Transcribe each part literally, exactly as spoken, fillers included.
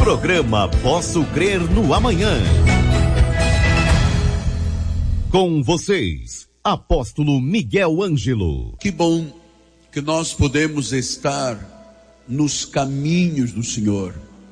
Programa Posso Crer no Amanhã. Com vocês, Apóstolo Miguel Ângelo. Que bom que nós podemos estar nos caminhos do Senhor.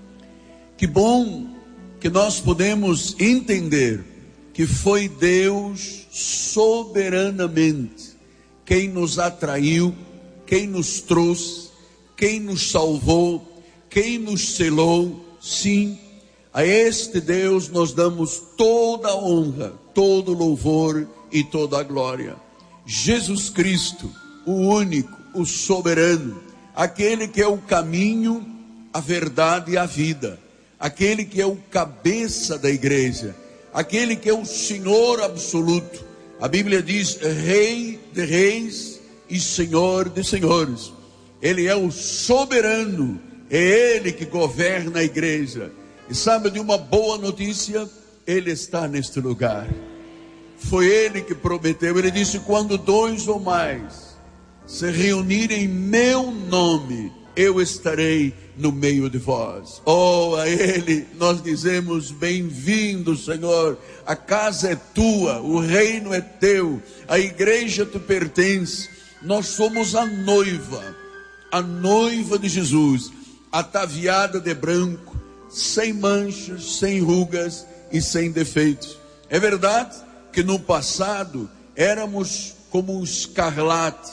Que bom que nós podemos entender que foi Deus soberanamente quem nos atraiu, quem nos trouxe, quem nos salvou, quem nos selou. Sim, a este Deus nós damos toda a honra, todo o louvor e toda a glória. Jesus Cristo, o único, o soberano, aquele que é o caminho, a verdade e a vida, aquele que é o cabeça da igreja, aquele que é o Senhor absoluto. A Bíblia diz Rei de reis e Senhor de senhores. Ele é o soberano, é Ele que governa a igreja. E sabe de uma boa notícia? Ele está neste lugar. Foi Ele que prometeu. Ele disse: quando dois ou mais se reunirem em meu nome, eu estarei no meio de vós. Oh, a Ele nós dizemos: bem-vindo, Senhor. A casa é tua, o reino é teu, a igreja te pertence. Nós somos a noiva, a noiva de Jesus, ataviada de branco, sem manchas, sem rugas e sem defeitos. É verdade que no passado éramos como o escarlate,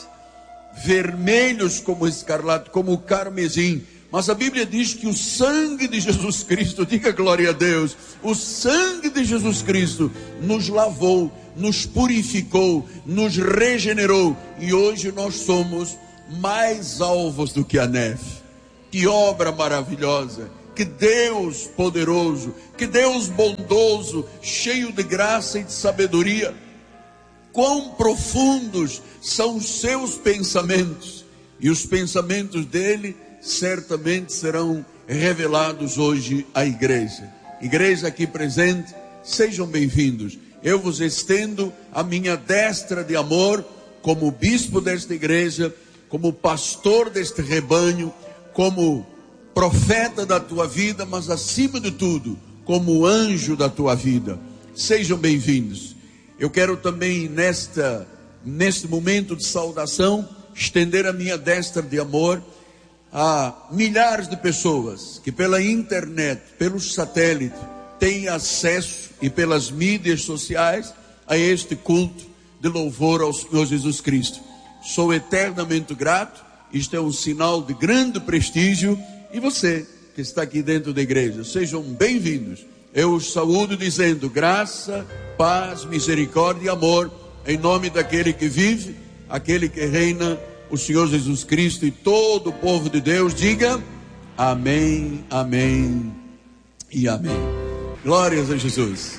vermelhos como o escarlate, como o carmesim. Mas a Bíblia diz que o sangue de Jesus Cristo, diga glória a Deus, o sangue de Jesus Cristo nos lavou, nos purificou, nos regenerou. E hoje nós somos mais alvos do que a neve. Que obra maravilhosa, que Deus poderoso, que Deus bondoso, cheio de graça e de sabedoria. Quão profundos são os seus pensamentos, e os pensamentos dele certamente serão revelados hoje à igreja. Igreja aqui presente, sejam bem-vindos. Eu vos estendo a minha destra de amor, como bispo desta igreja, como pastor deste rebanho, como profeta da tua vida, mas acima de tudo, como anjo da tua vida. Sejam bem-vindos. Eu quero também nesta, neste momento de saudação, estender a minha destra de amor a milhares de pessoas que pela internet, pelos satélites, têm acesso e pelas mídias sociais a este culto de louvor ao Senhor Jesus Cristo. Sou eternamente grato. Isto é um sinal de grande prestígio. E você que está aqui dentro da igreja, sejam bem-vindos. Eu os saúdo dizendo graça, paz, misericórdia e amor, em nome daquele que vive, aquele que reina, o Senhor Jesus Cristo. E todo o povo de Deus diga amém, amém e amém. Glórias a Jesus.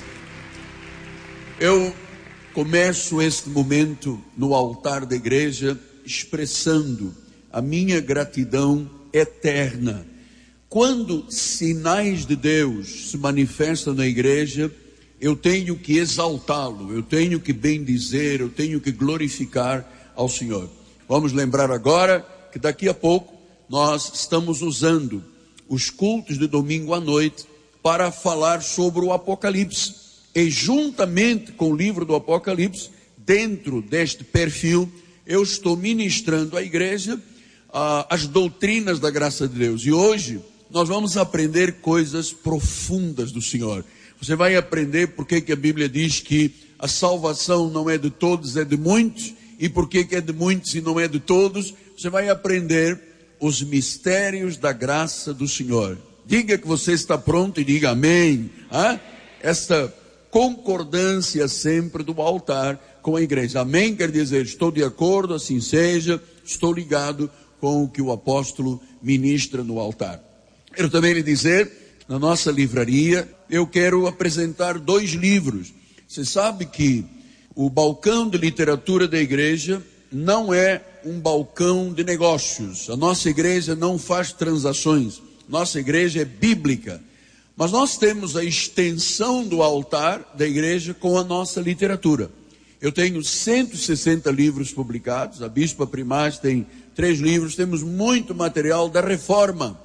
Eu começo este momento no altar da igreja expressando a minha gratidão eterna. Quando sinais de Deus se manifestam na igreja, eu tenho que exaltá-lo, eu tenho que bendizer, eu tenho que glorificar ao Senhor. Vamos lembrar agora que daqui a pouco nós estamos usando os cultos de domingo à noite para falar sobre o Apocalipse. E juntamente com o livro do Apocalipse, dentro deste perfil, eu estou ministrando à igreja ah, as doutrinas da graça de Deus. E hoje nós vamos aprender coisas profundas do Senhor. Você vai aprender por que a Bíblia diz que a salvação não é de todos, é de muitos. E por que é de muitos e não é de todos. Você vai aprender os mistérios da graça do Senhor. Diga que você está pronto e diga amém. Ah? Esta concordância sempre do altar com a igreja. Amém quer dizer, estou de acordo, assim seja, estou ligado com o que o apóstolo ministra no altar. Quero também lhe dizer, na nossa livraria, eu quero apresentar dois livros. Você sabe que o balcão de literatura da igreja não é um balcão de negócios. A nossa igreja não faz transações. Nossa igreja é bíblica. Mas nós temos a extensão do altar da igreja com a nossa literatura. Eu tenho cento e sessenta livros publicados. A Bispa Primaz tem três livros. Temos muito material da Reforma,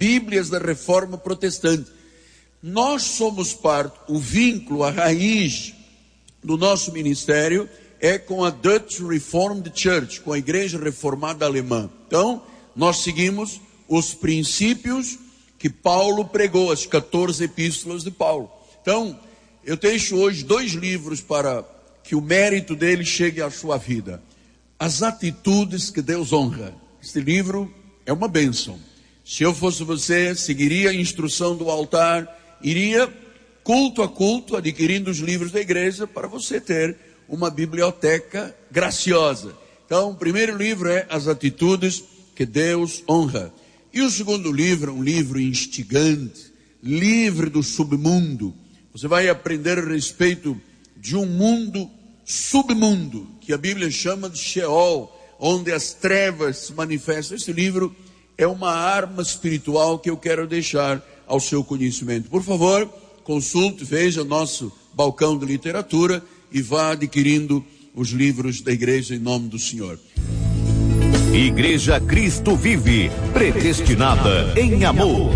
Bíblias da Reforma Protestante. Nós somos parte, o vínculo, a raiz do nosso ministério é com a Dutch Reformed Church, com a Igreja Reformada Alemã. Então, nós seguimos os princípios que Paulo pregou, as quatorze epístolas de Paulo. Então, eu deixo hoje dois livros para que o mérito dele chegue à sua vida. As atitudes que Deus honra. Este livro é uma bênção. Se eu fosse você, seguiria a instrução do altar, iria culto a culto, adquirindo os livros da igreja, para você ter uma biblioteca graciosa. Então, o primeiro livro é As Atitudes que Deus Honra. E o segundo livro é um livro instigante, livre do submundo. Você vai aprender a respeito de um mundo submundo, que a Bíblia chama de Sheol, onde as trevas se manifestam. Esse livro é uma arma espiritual que eu quero deixar ao seu conhecimento. Por favor, consulte, veja nosso balcão de literatura e vá adquirindo os livros da igreja em nome do Senhor. Igreja Cristo Vive, predestinada em amor.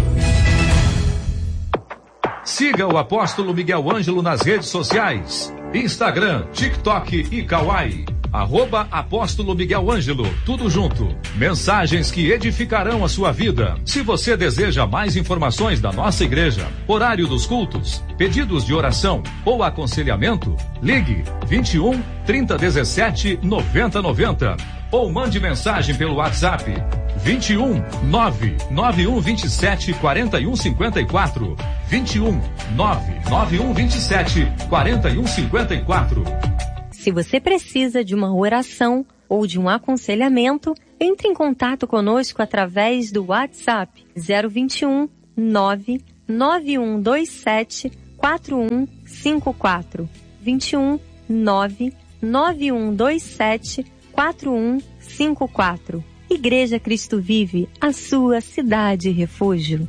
Siga o apóstolo Miguel Ângelo nas redes sociais, Instagram, TikTok e Kawaii. Arroba Apóstolo Miguel Ângelo, tudo junto. Mensagens que edificarão a sua vida. Se você deseja mais informações da nossa igreja, horário dos cultos, pedidos de oração ou aconselhamento, ligue vinte e um, trinta, dezessete, noventa, noventa ou mande mensagem pelo WhatsApp vinte e um, nove nove um vinte e sete, quarenta e um cinquenta e quatro. vinte e um, nove nove um vinte e sete, quarenta e um cinquenta e quatro. Se você precisa de uma oração ou de um aconselhamento, entre em contato conosco através do WhatsApp zero vinte e um, nove nove um dois sete, quatro um cinco quatro. vinte e um, nove nove um dois sete, quatro um cinco quatro. Igreja Cristo Vive, a sua cidade refúgio.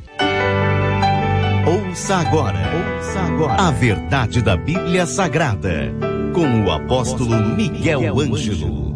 Ouça agora, ouça agora a verdade da Bíblia Sagrada, com o apóstolo Miguel Ângelo.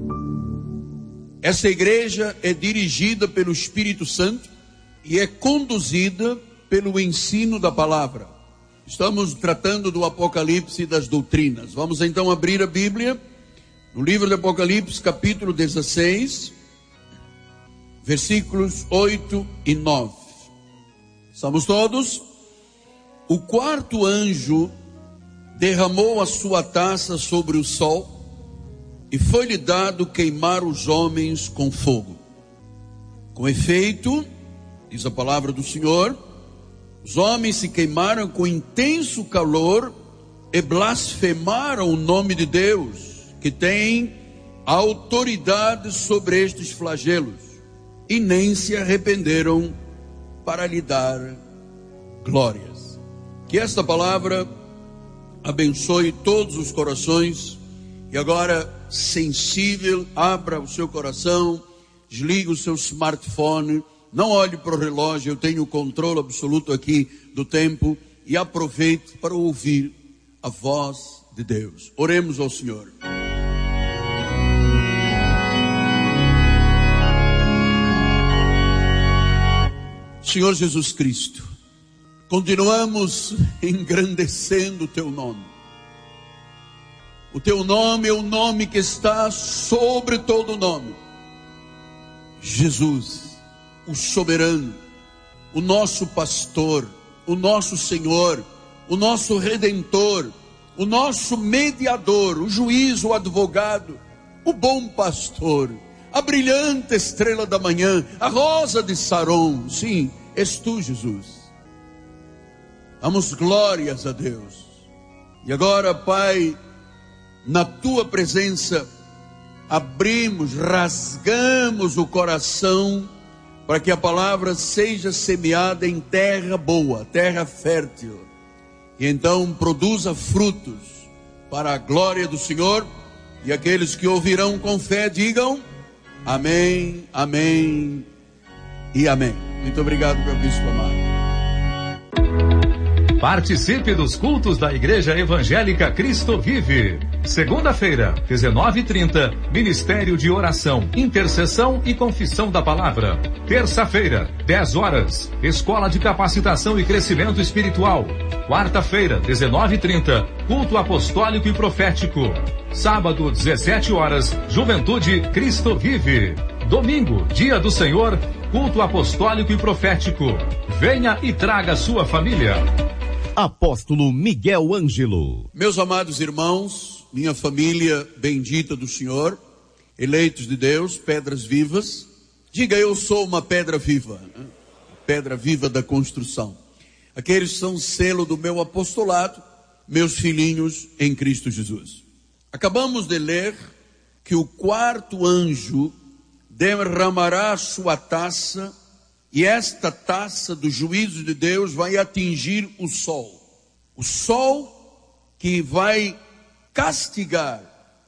Essa igreja é dirigida pelo Espírito Santo e é conduzida pelo ensino da palavra. Estamos tratando do Apocalipse e das doutrinas. Vamos então abrir a Bíblia no livro do Apocalipse, capítulo dezesseis, versículos oito e nove. Estamos todos? O quarto anjo derramou a sua taça sobre o sol e foi-lhe dado queimar os homens com fogo. Com efeito, diz a palavra do Senhor, os homens se queimaram com intenso calor e blasfemaram o nome de Deus, que tem autoridade sobre estes flagelos, e nem se arrependeram para lhe dar glórias. Que esta palavra abençoe todos os corações. E agora, sensível, abra o seu coração, desligue o seu smartphone, não olhe para o relógio, eu tenho o controle absoluto aqui do tempo, e aproveite para ouvir a voz de Deus. Oremos ao Senhor. Senhor Jesus Cristo, continuamos engrandecendo o Teu nome. O Teu nome é o nome que está sobre todo nome. Jesus, o soberano, o nosso pastor, o nosso Senhor, o nosso Redentor, o nosso mediador, o juiz, o advogado, o bom pastor, a brilhante estrela da manhã, a rosa de Saron. Sim, és Tu, Jesus. Damos glórias a Deus. E agora, Pai, na Tua presença, abrimos, rasgamos o coração para que a palavra seja semeada em terra boa, terra fértil, e então produza frutos para a glória do Senhor. E aqueles que ouvirão com fé digam amém, amém e amém. Muito obrigado, meu bispo amado. Participe dos cultos da Igreja Evangélica Cristo Vive. Segunda-feira, dezenove e trinta, Ministério de Oração, Intercessão e Confissão da Palavra. Terça-feira, dez horas, Escola de Capacitação e Crescimento Espiritual. Quarta-feira, dezenove e trinta, Culto Apostólico e Profético. Sábado, dezessete horas, Juventude Cristo Vive. Domingo, Dia do Senhor, Culto Apostólico e Profético. Venha e traga sua família. Apóstolo Miguel Ângelo. Meus amados irmãos, minha família bendita do Senhor, eleitos de Deus, pedras vivas, diga: eu sou uma pedra viva, né? Pedra viva da construção. Aqueles são selo do meu apostolado, meus filhinhos em Cristo Jesus. Acabamos de ler que o quarto anjo derramará a sua taça, e esta taça do juízo de Deus vai atingir o sol. O sol que vai castigar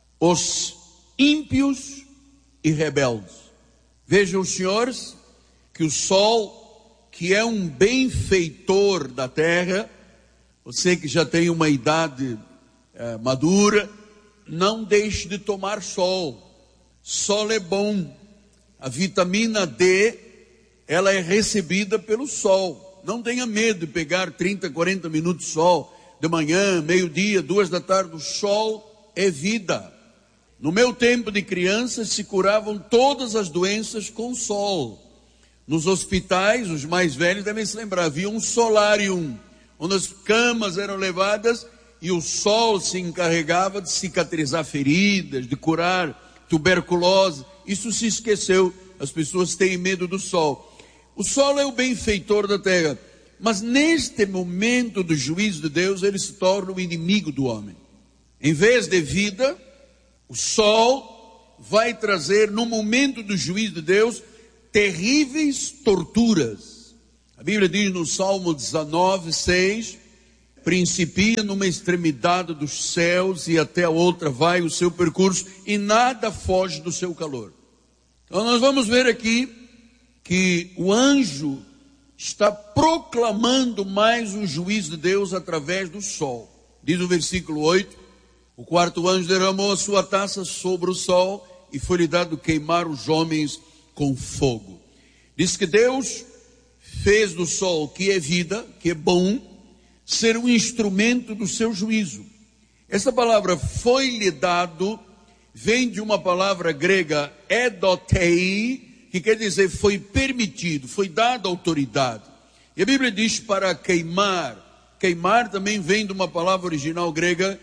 os ímpios e rebeldes. Vejam, senhores, que o sol, que é um benfeitor da terra, você que já tem uma idade é, madura, não deixe de tomar sol. Sol é bom. A vitamina D, ela é recebida pelo sol. Não tenha medo de pegar trinta, quarenta minutos de sol, de manhã, meio-dia, duas da tarde. O sol é vida. No meu tempo de criança, se curavam todas as doenças com sol. Nos hospitais, os mais velhos devem se lembrar, havia um solarium, onde as camas eram levadas e o sol se encarregava de cicatrizar feridas, de curar tuberculose. Isso se esqueceu, as pessoas têm medo do sol. O sol é o benfeitor da terra, mas neste momento do juízo de Deus, ele se torna o inimigo do homem. Em vez de vida, o sol vai trazer, no momento do juízo de Deus, terríveis torturas. A Bíblia diz no Salmo dezenove, seis, principia numa extremidade dos céus e até a outra vai o seu percurso, e nada foge do seu calor. Então nós vamos ver aqui que o anjo está proclamando mais o juízo de Deus através do sol. Diz o versículo oito, o quarto anjo derramou a sua taça sobre o sol e foi-lhe dado queimar os homens com fogo. Diz que Deus fez do sol, que é vida, que é bom, ser um instrumento do seu juízo. Essa palavra foi-lhe dado, vem de uma palavra grega, edotei, que quer dizer foi permitido, foi dada autoridade. E a Bíblia diz para queimar. Queimar também vem de uma palavra original grega,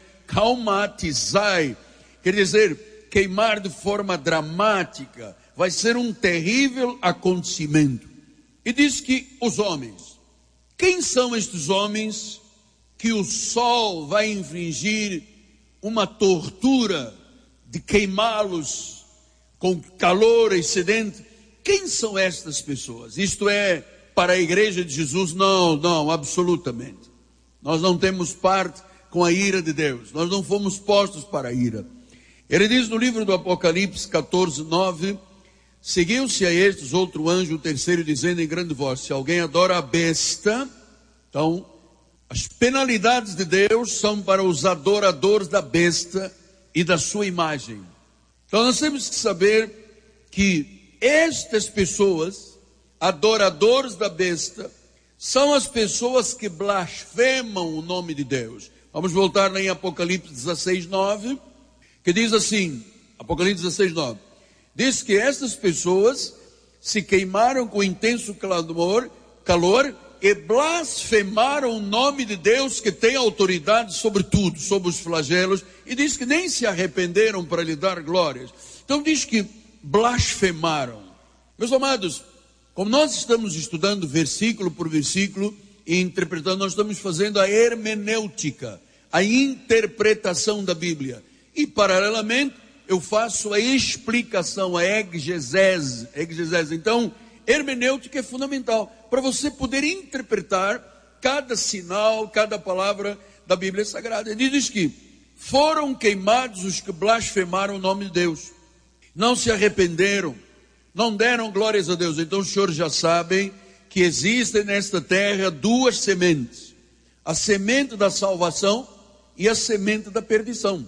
kaumatizai, quer dizer queimar de forma dramática. Vai ser um terrível acontecimento. E diz que os homens, quem são estes homens que o sol vai infligir uma tortura de queimá-los com calor excedente? Quem são estas pessoas? Isto é, para a igreja de Jesus? Não, não, absolutamente. Nós não temos parte com a ira de Deus. Nós não fomos postos para a ira. Ele diz no livro do Apocalipse catorze, nove, seguiu-se a estes outro anjo, o terceiro, dizendo em grande voz, se alguém adora a besta, então as penalidades de Deus são para os adoradores da besta e da sua imagem. Então nós temos que saber que estas pessoas, adoradores da besta, são as pessoas que blasfemam o nome de Deus. Vamos voltar lá em Apocalipse dezesseis, nove, que diz assim, Apocalipse dezesseis, nove, diz que estas pessoas se queimaram com intenso clamor, calor e blasfemaram o nome de Deus, que tem autoridade sobre tudo, sobre os flagelos, e diz que nem se arrependeram para lhe dar glórias. Então diz que blasfemaram. Meus amados, como nós estamos estudando versículo por versículo e interpretando, nós estamos fazendo a hermenêutica, a interpretação da Bíblia. E paralelamente eu faço a explicação, a exegese. exegese. Então, hermenêutica é fundamental para você poder interpretar cada sinal, cada palavra da Bíblia Sagrada. Ele diz que foram queimados os que blasfemaram o nome de Deus, não se arrependeram, não deram glórias a Deus. Então os senhores já sabem que existem nesta terra duas sementes, a semente da salvação e a semente da perdição.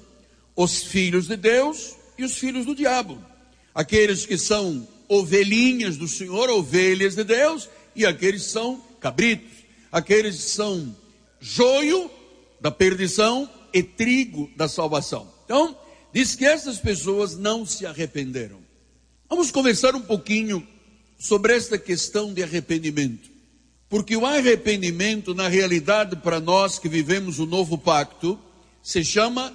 os filhos de Deus e os filhos do diabo. Aqueles que são ovelhinhas do Senhor, ovelhas de Deus, e aqueles que são cabritos. Aqueles que são joio da perdição e trigo da salvação. Então, diz que essas pessoas não se arrependeram. Vamos conversar um pouquinho sobre esta questão de arrependimento. Porque o arrependimento, na realidade, para nós que vivemos o novo pacto, se chama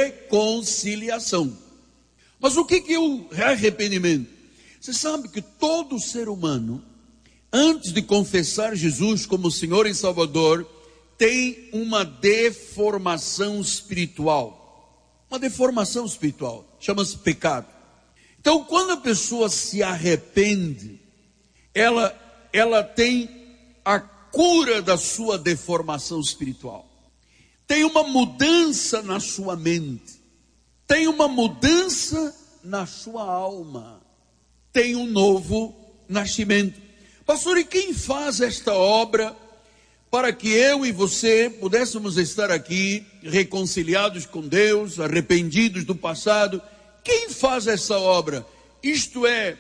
reconciliação. Mas o que que é o arrependimento? Você sabe que todo ser humano, antes de confessar Jesus como Senhor e Salvador, tem uma deformação espiritual. Uma deformação espiritual, chama-se pecado. Então, quando a pessoa se arrepende, ela, ela tem a cura da sua deformação espiritual. Tem uma mudança na sua mente. Tem uma mudança na sua alma. Tem um novo nascimento. Pastor, e quem faz esta obra para que eu e você pudéssemos estar aqui reconciliados com Deus, arrependidos do passado? Quem faz essa obra? Isto é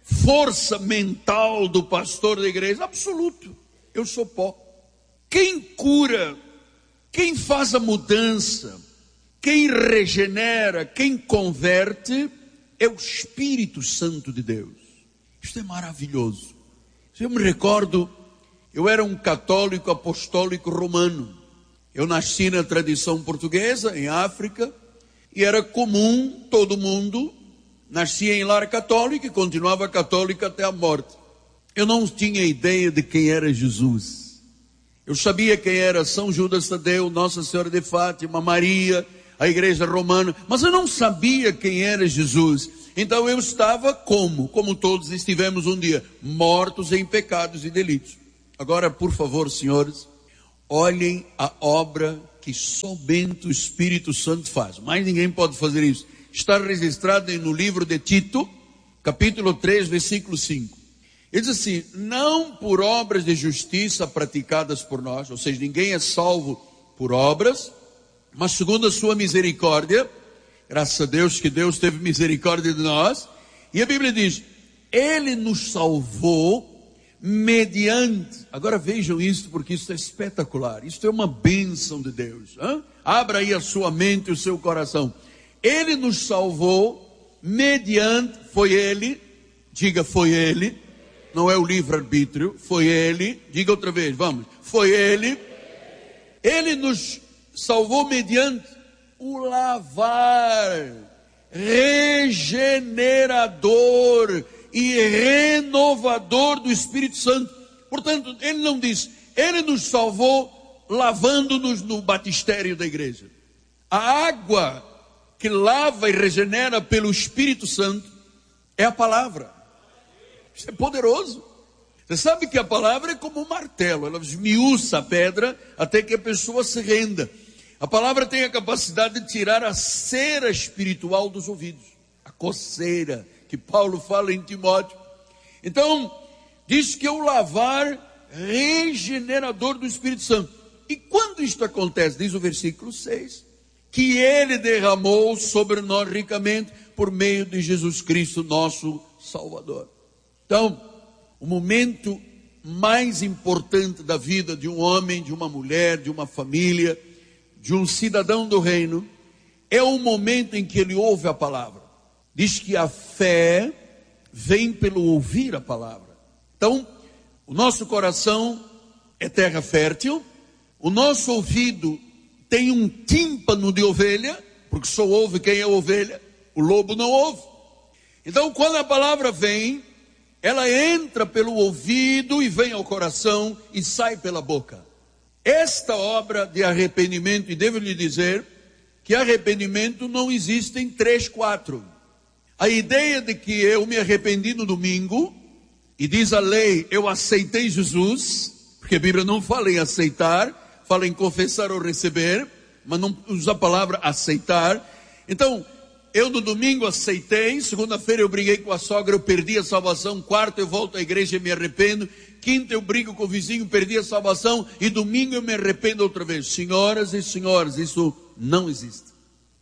força mental do pastor da igreja? Absoluto. Eu sou pó. Quem cura, quem faz a mudança, quem regenera, quem converte, é o Espírito Santo de Deus. Isto é maravilhoso. Eu me recordo, eu era um católico apostólico romano. Eu nasci na tradição portuguesa, em África, e era comum, todo mundo nascia em lar católico e continuava católico até a morte. Eu não tinha ideia de quem era Jesus. Eu sabia quem era São Judas Tadeu, Nossa Senhora de Fátima, Maria, a igreja romana, mas eu não sabia quem era Jesus. Então eu estava como? Como todos estivemos um dia, mortos em pecados e delitos. Agora, por favor, senhores, olhem a obra que somente o Espírito Santo faz. Mais ninguém pode fazer isso. Está registrado no livro de Tito, capítulo três, versículo cinco. Ele diz assim: não por obras de justiça praticadas por nós, ou seja, ninguém é salvo por obras, mas segundo a sua misericórdia, graças a Deus que Deus teve misericórdia de nós, e a Bíblia diz, Ele nos salvou mediante, agora vejam isso porque isso é espetacular, isso é uma bênção de Deus, hein? Abra aí a sua mente e o seu coração. Ele nos salvou mediante, foi Ele, diga foi Ele, não é o livre-arbítrio, foi Ele, diga outra vez, vamos, foi Ele, Ele nos salvou mediante o lavar regenerador e renovador do Espírito Santo. Portanto, Ele não diz, Ele nos salvou lavando-nos no batistério da igreja. A água que lava e regenera pelo Espírito Santo é a palavra. Isso é poderoso. Você sabe que a palavra é como um martelo, ela esmiuça a pedra até que a pessoa se renda. A palavra tem a capacidade de tirar a cera espiritual dos ouvidos, a coceira que Paulo fala em Timóteo. Então, diz que é o lavar regenerador do Espírito Santo. E quando isto acontece, diz o versículo seis, que Ele derramou sobre nós ricamente por meio de Jesus Cristo, nosso Salvador. Então, o momento mais importante da vida de um homem, de uma mulher, de uma família, de um cidadão do reino, é o momento em que ele ouve a palavra. Diz que a fé vem pelo ouvir a palavra. Então, o nosso coração é terra fértil, o nosso ouvido tem um tímpano de ovelha, porque só ouve quem é ovelha, o lobo não ouve. Então, quando a palavra vem, ela entra pelo ouvido e vem ao coração e sai pela boca. Esta obra de arrependimento, e devo lhe dizer que arrependimento não existe em três, quatro. A ideia de que eu me arrependi no domingo, e diz a lei, eu aceitei Jesus, porque a Bíblia não fala em aceitar, fala em confessar ou receber, mas não usa a palavra aceitar. Então, eu no domingo aceitei, segunda-feira eu briguei com a sogra, eu perdi a salvação, quarta eu volto à igreja e me arrependo, quinta eu brigo com o vizinho, perdi a salvação, e domingo eu me arrependo outra vez. Senhoras e senhores, isso não existe.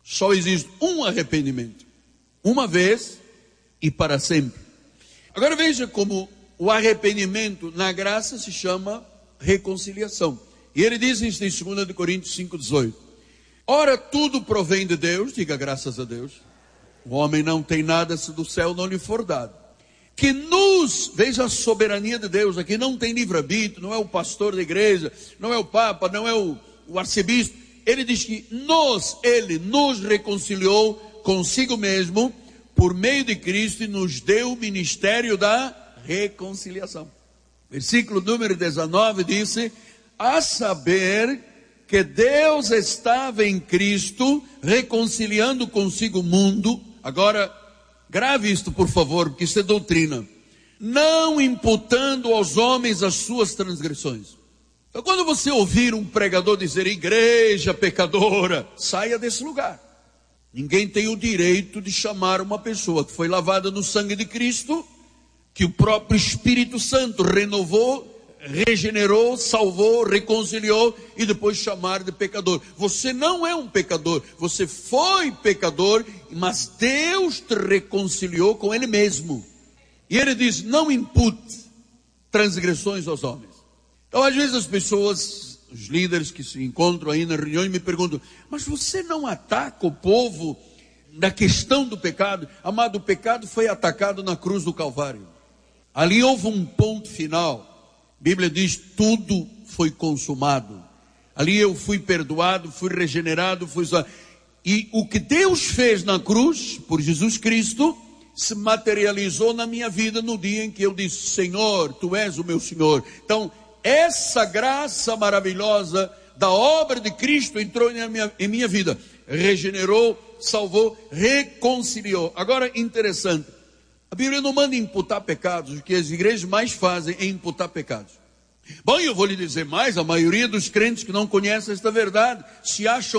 Só existe um arrependimento, uma vez e para sempre. Agora veja como o arrependimento na graça se chama reconciliação. E ele diz isso em dois Coríntios cinco, dezoito. Ora, tudo provém de Deus, diga graças a Deus. O homem não tem nada se do céu não lhe for dado. Que nos, veja a soberania de Deus, aqui não tem livre-arbítrio, não é o pastor da igreja, não é o papa, não é o, o arcebispo. Ele diz que nos, ele nos reconciliou consigo mesmo, por meio de Cristo, e nos deu o ministério da reconciliação. Versículo número dezenove disse, a saber que Deus estava em Cristo, reconciliando consigo o mundo. Agora, grave isto por favor, porque isso é doutrina. Não imputando aos homens as suas transgressões. Então quando você ouvir um pregador dizer, igreja pecadora, saia desse lugar. Ninguém tem o direito de chamar uma pessoa que foi lavada no sangue de Cristo, que o próprio Espírito Santo renovou, regenerou, salvou, reconciliou e depois chamar de pecador. Você não é um pecador, você foi pecador, mas Deus te reconciliou com Ele mesmo. E Ele diz, não impute transgressões aos homens. Então às vezes as pessoas, os líderes que se encontram aí na reunião me perguntam, mas você não ataca o povo na questão do pecado? Amado, o pecado foi atacado na cruz do Calvário. Ali houve um ponto final. A Bíblia diz, tudo foi consumado. Ali eu fui perdoado, fui regenerado, fui... E o que Deus fez na cruz, por Jesus Cristo, se materializou na minha vida no dia em que eu disse, Senhor, Tu és o meu Senhor. Então, essa graça maravilhosa da obra de Cristo entrou em minha, em minha vida. Regenerou, salvou, reconciliou. Agora, interessante. A Bíblia não manda imputar pecados, o que as igrejas mais fazem é imputar pecados. Bom, eu vou lhe dizer mais, a maioria dos crentes que não conhecem esta verdade, se acham